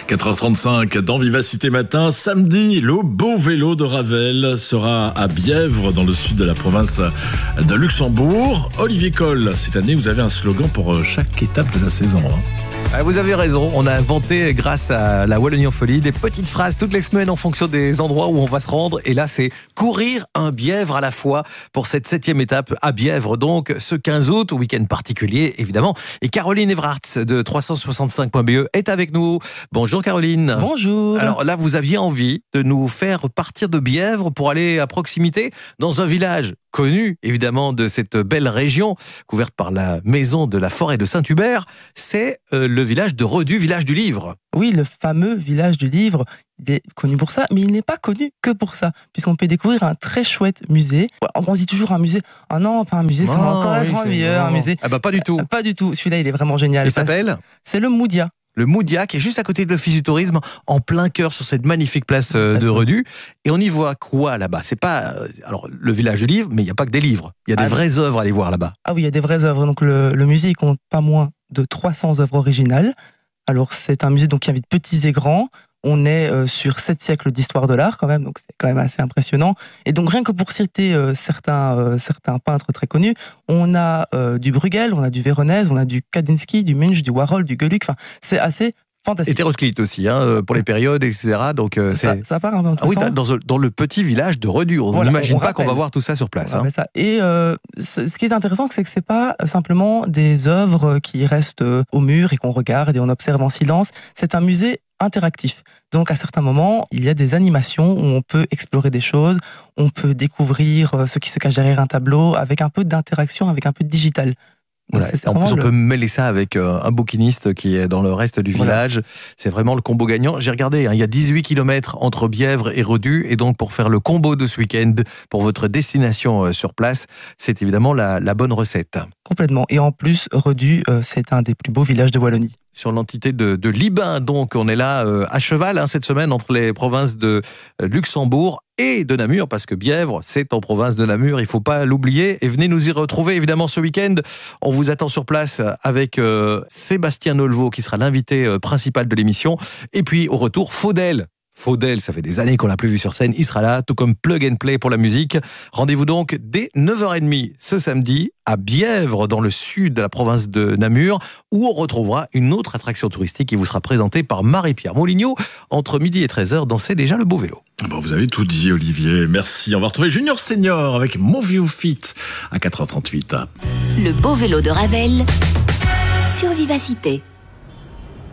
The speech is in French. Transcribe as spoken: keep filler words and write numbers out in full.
quatre heures trente-cinq dans Vivacité Matin. Samedi, le beau vélo de Ravel sera à Bièvre, dans le sud de la province de Luxembourg. Olivier Coll, cette année, vous avez un slogan pour chaque étape de la saison. Hein. Vous avez raison, on a inventé grâce à la Wallonie en folie des petites phrases toutes les semaines en fonction des endroits où on va se rendre. Et là, c'est courir un Bièvre à la fois pour cette septième étape à Bièvre. Donc, ce quinze août, week-end particulier, évidemment. Et Caroline Everhardt de trois cent soixante-cinq point B E est avec nous. Bonjour Caroline. Bonjour. Alors là, vous aviez envie de nous faire partir de Bièvre pour aller à proximité dans un village connu, évidemment, de cette belle région couverte par la maison de la forêt de Saint-Hubert. C'est euh, le village de Redu, village du livre. Oui, le fameux village du livre. Il est connu pour ça, mais il n'est pas connu que pour ça, puisqu'on peut découvrir un très chouette musée. On dit toujours un musée. Ah non, pas un musée, ça va encore être un mieux, un musée. Ah bah pas du tout. Euh, pas du tout. Celui-là, il est vraiment génial. Il s'appelle ? C'est le Moudia. Le Moudia, qui est juste à côté de l'Office du tourisme, en plein cœur sur cette magnifique place de Redu. Et on y voit quoi là-bas ? C'est pas alors le village du livre, mais il n'y a pas que des livres. Il y a des ah, vraies œuvres à aller voir là-bas. Ah oui, il y a des vraies œuvres. Donc le, le musée il compte pas moins de trois cents œuvres originales. Alors c'est un musée donc qui invite petits et grands. On est euh, sur sept siècles d'histoire de l'art quand même, donc c'est quand même assez impressionnant. Et donc rien que pour citer euh, certains, euh, certains peintres très connus, on a euh, du Bruegel, on a du Véronèse, on a du Kandinsky, du Munch, du Warhol, du Gueluc. Enfin, c'est assez fantastique. Hétéroclite aussi, hein, pour les périodes, et cetera. Donc euh, ça, c'est... ça part un peu ah oui, dans, dans le petit village de Redu. On voilà, n'imagine on pas rappelle. qu'on va voir tout ça sur place. Hein. Ça. Et euh, ce, ce qui est intéressant, c'est que c'est pas simplement des œuvres qui restent au mur et qu'on regarde et on observe en silence. C'est un musée interactif. Donc à certains moments, il y a des animations où on peut explorer des choses, on peut découvrir ce qui se cache derrière un tableau avec un peu d'interaction, avec un peu de digital. Voilà. En plus, on le... peut mêler ça avec euh, un bouquiniste qui est dans le reste du village. Voilà. C'est vraiment le combo gagnant. J'ai regardé, hein, il y a dix-huit kilomètres entre Bièvre et Redu. Et donc, pour faire le combo de ce week-end, pour votre destination euh, sur place, c'est évidemment la, la bonne recette. Complètement. Et en plus, Redu, euh, c'est un des plus beaux villages de Wallonie. Sur l'entité de, de Libin, donc on est là euh, à cheval hein, cette semaine entre les provinces de euh, Luxembourg et de Namur, parce que Bièvre, c'est en province de Namur, il ne faut pas l'oublier. Et venez nous y retrouver évidemment ce week-end. On vous attend sur place avec euh, Sébastien Nolvo, qui sera l'invité euh, principal de l'émission. Et puis au retour, Faudel. Faudel, ça fait des années qu'on l'a plus vu sur scène, il sera là, tout comme Plug and Play pour la musique. Rendez-vous donc dès neuf heures trente ce samedi à Bièvre, dans le sud de la province de Namur, où on retrouvera une autre attraction touristique qui vous sera présentée par Marie-Pierre Moulignot entre midi et treize heures dans C'est déjà le beau vélo. Bon, vous avez tout dit, Olivier, merci. On va retrouver Junior Senior avec Move You Fit à quatre heures trente-huit. Le beau vélo de Ravel sur Vivacité.